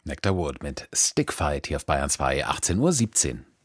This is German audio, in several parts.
Nectar Wood mit Stickfight hier auf Bayern 2, 18:17 Uhr.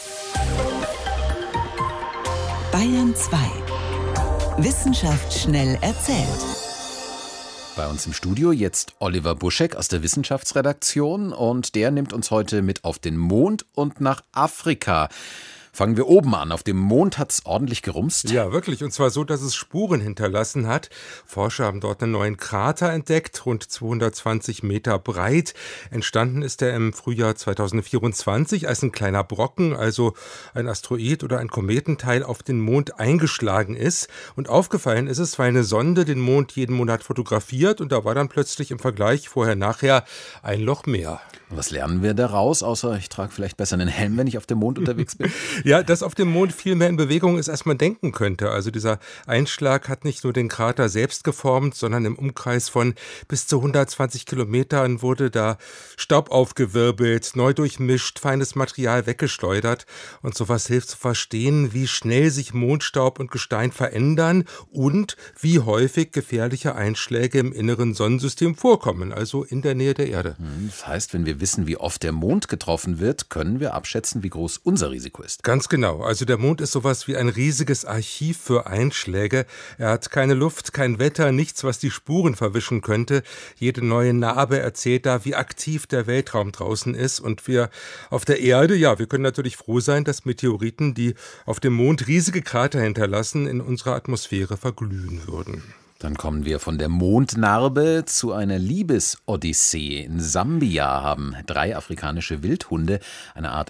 Bayern 2. Wissenschaft schnell erzählt. Bei uns im Studio jetzt Oliver Buschek aus der Wissenschaftsredaktion und der nimmt uns heute mit auf den Mond und nach Afrika. Fangen wir oben an. Auf dem Mond hat es ordentlich gerumst. Ja, wirklich. Und zwar so, dass es Spuren hinterlassen hat. Forscher haben dort einen neuen Krater entdeckt, rund 220 Meter breit. Entstanden ist er im Frühjahr 2024 als ein kleiner Brocken, also ein Asteroid oder ein Kometenteil auf den Mond eingeschlagen ist. Und aufgefallen ist es, weil eine Sonde den Mond jeden Monat fotografiert und da war dann plötzlich im Vergleich vorher-nachher ein Loch mehr. Was lernen wir daraus, außer ich trage vielleicht besser einen Helm, wenn ich auf dem Mond unterwegs bin? Ja, dass auf dem Mond viel mehr in Bewegung ist, als man denken könnte. Also dieser Einschlag hat nicht nur den Krater selbst geformt, sondern im Umkreis von bis zu 120 Kilometern wurde da Staub aufgewirbelt, neu durchmischt, feines Material weggeschleudert. Und sowas hilft zu verstehen, wie schnell sich Mondstaub und Gestein verändern und wie häufig gefährliche Einschläge im inneren Sonnensystem vorkommen, also in der Nähe der Erde. Das heißt, wenn wir wissen, wie oft der Mond getroffen wird, können wir abschätzen, wie groß unser Risiko ist. Ganz genau. Also der Mond ist sowas wie ein riesiges Archiv für Einschläge. Er hat keine Luft, kein Wetter, nichts, was die Spuren verwischen könnte. Jede neue Narbe erzählt da, wie aktiv der Weltraum draußen ist. Und wir auf der Erde, ja, wir können natürlich froh sein, dass Meteoriten, die auf dem Mond riesige Krater hinterlassen, in unserer Atmosphäre verglühen würden. Dann kommen wir von der Mondnarbe zu einer Liebesodyssee. In Sambia haben 3 afrikanische Wildhunde eine Art